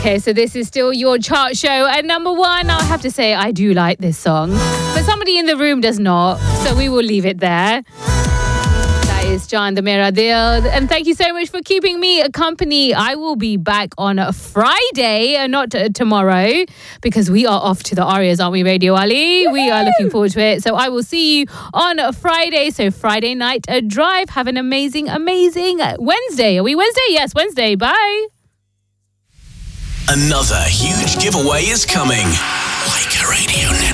Okay, so this is still your chart show. At number one, I'll have to say I do like this song, but somebody in the room does not, so we will leave it there. That is John the Mera Dil. And thank you so much for keeping me company. I will be back on a Friday, not tomorrow, because we are off to the Arias, aren't we, Radio Ali? We are looking forward to it. So I will see you on a Friday. So Friday night drive. Have an amazing Wednesday. Are we Wednesday? Yes, Wednesday. Bye. Another huge giveaway is coming. Like a Radio Net.